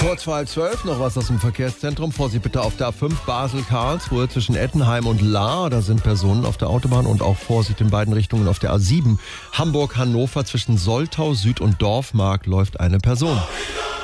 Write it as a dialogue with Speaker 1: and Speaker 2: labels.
Speaker 1: Kurz vor 11:30 noch was aus dem Verkehrszentrum. Vorsicht bitte auf der A5 Basel-Karlsruhe zwischen Ettenheim und Lahr. Da sind Personen auf der Autobahn und auch Vorsicht in beiden Richtungen auf der A7 Hamburg-Hannover zwischen Soltau Süd und Dorfmark läuft eine Person.